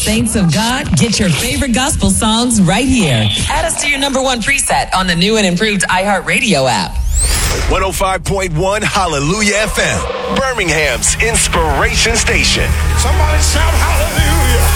Saints of God, get your favorite gospel songs right here. Add us to your number one preset on the new and improved iHeartRadio app. 105.1 Hallelujah FM, Birmingham's inspiration station. Somebody shout hallelujah.